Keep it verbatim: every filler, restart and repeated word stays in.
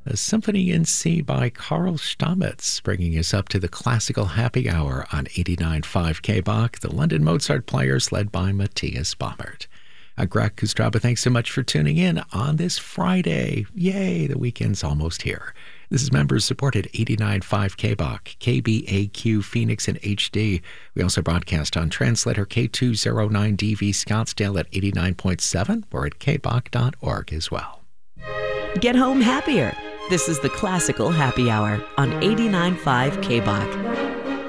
A Symphony in C by Carl Stamitz, bringing us up to the classical happy hour on eighty-nine point five K B A C, the London Mozart Players, led by Matthias Baumert. I'm Greg Kustraba. Thanks so much for tuning in on this Friday. Yay, the weekend's almost here. This is members-supported eighty-nine point five K B A C, K B A Q Phoenix in H D. We also broadcast on translator K two oh nine D V Scottsdale at eighty-nine point seven or at k b a c dot org as well. Get home happier. This is the Classical Happy Hour on eighty-nine point five K B A C.